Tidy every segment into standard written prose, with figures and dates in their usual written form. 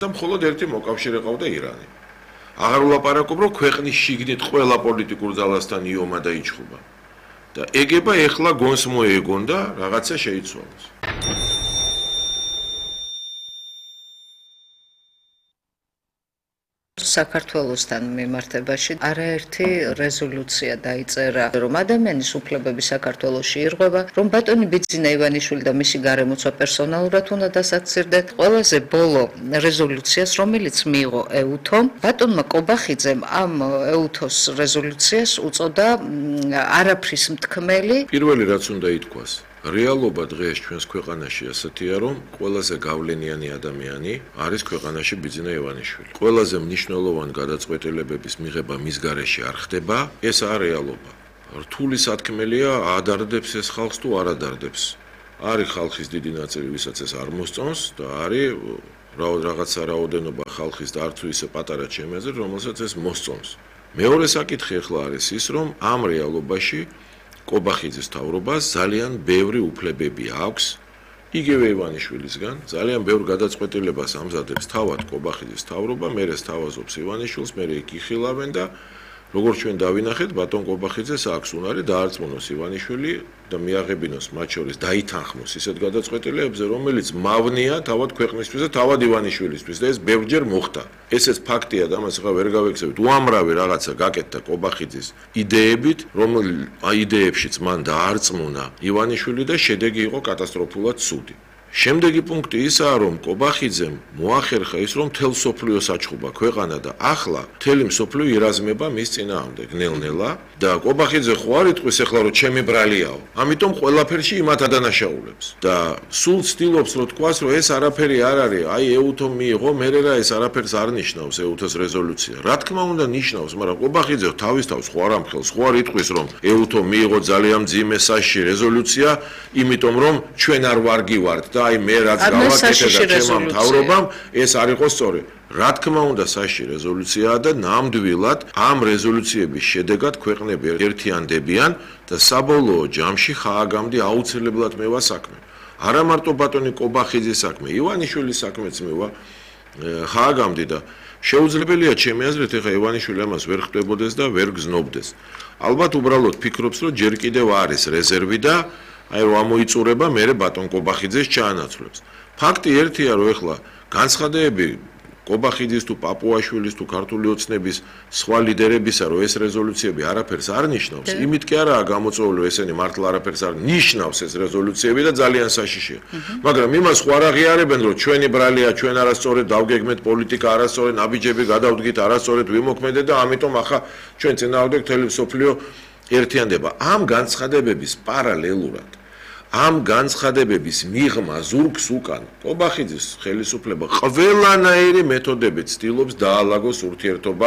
და მხოლოდ ერთი მოკავშირე ყავდა ირანი. აღარ ვლაპარაკობ, რომ ქვეყნის შიგნით ყველა პოლიტიკურ ძალასთან იომა და იჩხუბა. და ეგება ეხლა გონს მოეგონ და რაღაცა შეიცვალოს. საქართველოსთან მიმართებაში არაერთი რეზოლუცია დაიწერა, რომ ადამიანის უფლებები საქართველოში ირღვევა, რომ ბატონი ბიძინა ივანიშვილი და მისი გარემოცვა პერსონალურად უნდა დასაცირდეთ. ყველაზე ბოლო რეზოლუციას, რომელიც მიიღო ეუთომ, ბატონმა კობახიძემ ამ ეუთოს რეზოლუციას უწოდა არაფრის მთქმელი. პირველი რაც უნდა ითქვას, რეალობა დღეს ჩვენს ქვეყანაში ასეთია, რომ ყველაზე გავლენიანი ადამიანი არის ქვეყანაში ბიძინა ივანიშვილი. ყველაზე მნიშვნელოვანი გადაწყვეტილებების მიღება მის გარეშე არ ხდება, ეს არ რეალობა. რთული სათქმელია, ადარდებს ეს ხალხს თუ არ ადარდებს. არის ხალხის დიდი ნაწილი, ვისაც ეს არ მოსწონს და არის რაღაცა რაოდენობა ხალხის და არც ისე პატარა ჩემეზე, რომელსაც ეს მოსწონს. მეორე საკითხი ახლა არის ის, რომ ამ რეალობაში კობახიძის თავრობას ძალიან ბევრი უფლებები აქვს, იგივე ივანიშვილისგან, ძალიან ბევრ გადაწყვეტილებას ამზადებს თავად კობახიძის თავრობა, მერე სთავაზობს ივანიშვილს, მერე იქ იხილავენ და როგორც ჩვენ დავინახეთ, ბატონ კობახიძეს აქვს უნარი დაარწმუნოს ივანიშვილი და მიაღებინოს მათ შორის დაითანხმოს ისეთ გადაწყვეტილებებზე, რომელიც მავნია თავად ქვეყნისთვის და თავად ივანიშვილისთვის და ეს ბევრჯერ მოხდა. ესეც ფაქტია და ამას ახლა ვერ გავექცევით. უამრავი რაღაცა გაკეთდა კობახიძის იდეებით, რომელ იდეებშიც მან დაარწმუნა ივანიშვილი და შედეგი იყო კატასტროფულად ცუდი. შემდეგი პუნქტი ისაა, რომ კობახიძემ მოახერხა ის, რომ მთელ მსოფლიოს აჩხუბა ქვეყანა და ახლა მთელი მსოფლიო ირაზმება მის წინააღმდეგ ნელ-ნელა და კობახიძე ხო არ იტყვის ახლა რომ ჩემი ბრალიაო. ამიტომ ყველაფერში იმათ ადანაშაულებს და სულ ცდილობს რომ თქვას, რომ ეს არაფერი არ არის, აი ეუთომ მიიღო, მერე რა ეს არაფერს არ ნიშნავს ეუთოს რეზოლუცია. რა თქმა უნდა ნიშნავს, მაგრამ კობახიძე თავის თავს ხო არ ამხელს, ხო არ იტყვის რომ ეუთომ მიიღო ძალიან მძიმე საშიში რეზოლუცია, იმიტომ რომ ჩვენ არ ვარგივართ და აი მე რაც გავაკეთე და ჩემამ თავრობამ ეს არ იყო სწორი. რა თქმა უნდა საშიში რეზოლუციაა და ნამდვილად ამ რეზოლუციების შედეგად ქვეყნები ერთიანდებიან და საბოლოო ჯამში ხააგამდე აუცილებლად მევა საქმე. არა მარტო ბატონი კობახიძის საქმე, ივანიშვილის საქმეც მევა ხააგამდე და შეუძლებელია ჩემი აზრით ეხა ივანიშვილი ამას ვერ ხდებოდეს და ვერ გზნობდეს. ალბათ უბრალოდ ფიქრობს რომ ჯერ კიდევ არის რეზერვი და აი რომ ამოიწურება მერე ბატონ კობახიძეს ჩაანაცვლებს. ფაქტი ერთია რომ ეხლა განცხადებები კობახიძის თუ პაპუაშვილის თუ ქართული ოცნების სხვა ლიდერებისა რომ ეს რეზოლუციები არაფერს არ ნიშნავს, იმით კი არაა გამოწვეული რომ ესენი მართლა არაფერს არ ნიშნავს ეს რეზოლუციები და ძალიან საშიშია. მაგრამ იმას ხო არ აღიარებენ რომ ჩვენი ბრალია, ჩვენ არასწორად დავგეგმეთ პოლიტიკა, არასწორად ნაბიჯები გადავდგით, არასწორად ვიმოქმედეთ და ამიტომ ახლა ჩვენ წინააღმდეგ მთელი მსოფლიო ერთიანდება. ამ განცხადებების პარალელურად ამ განცხადებების მიღმა ზურგს უკან კობახიძის ხელისუფლება ყველანაირი მეთოდებით ცდილობს დაალაგოს ურთიერთობა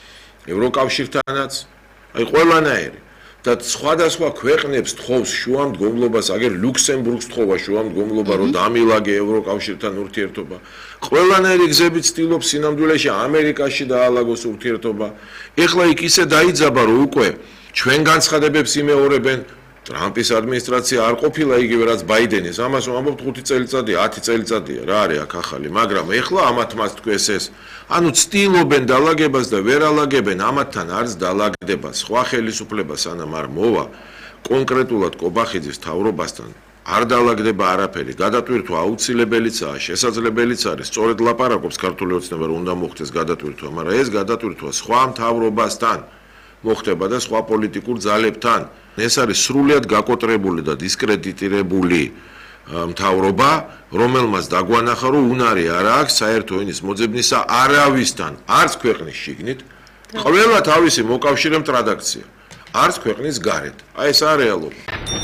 ევროკავშირთანაც, აი ყველანაირი და სხვადასხვა ქვეყნებს თხოვს შუამდგომლობას, აგერ ლუქსემბურგს თხოვა შუამდგომლობა რომ დამილაგე ევროკავშირთან ურთიერთობა. ყველანაირი გზებით ცდილობს სინამდვილეში ამერიკაში დაალაგოს ურთიერთობა. ეხლა იქ ისე დაიძაბა რომ უკვე ჩვენ განცხადებებს იმეორებენ ტრამპის ადმინისტრაცია არ ყოფილა იგივე რაც ბაიდენის, ამას ვამბობთ 5 წელიწადია, 10 წელიწადია, რა არის აქ ახალი, მაგრამ ეხლა ამათ მას თქვეს ეს, ანუ ცდილობენ დალაგებას და ვერ ალაგებენ, ამათთან არც დალაგდება, სხვა ხელისუფლება სანამ არ მოვა, კონკრეტულად კობახიძის თავრობასთან არ დალაგდება არაფერი, გადატვირთვა აუცილებელიცაა, შესაძლებელიც არის, სწორედ ლაპარაკობს ქართული ოცნება რომ უნდა მოხდეს გადატვირთვა, მაგრამ ეს გადატვირთვა სხვა მთავრობასთან მოხდება და სხვა პოლიტიკურ ძალებთან. ეს არის სრულიად გაკოტრებული და დისკრედიტირებული მთავრობა, რომელმაც დაგვანახა რომ უნარი არ აქვს საერთო ენის მოძებნისა არავისთან, არც ქვეყნის შიგნით, ყველა თავისი მოკავშირე მტრადაქცია, არც ქვეყნის გარეთ. აი ეს არის რეალობა.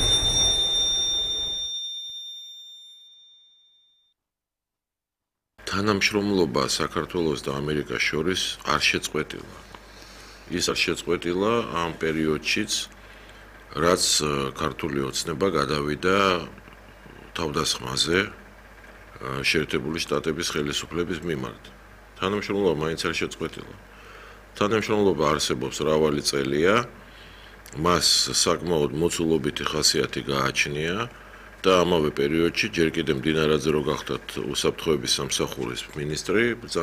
თანამშრომლობა საქართველოს და ამერიკას შორის არ შეწყვეტილა. ის არ შეწყვეტილა ამ პერიოდშიც, რაც ქართული ოცნება გადავიდა თავდასხმაზე შეერთებული შტატების ხელისუფლების მიმართ. თანამშრომლობა მაინც არ შეწყვეტილა. თანამშრომლობა არსებობს მრავალი წელია, მას საკმაოდ მოცულობითი ხასიათი გააჩნია და ამავე პერიოდში ჯერ კიდევ მდინარაძე რო გახდათ უსაფრთხოების სამსახურის მინისტრი,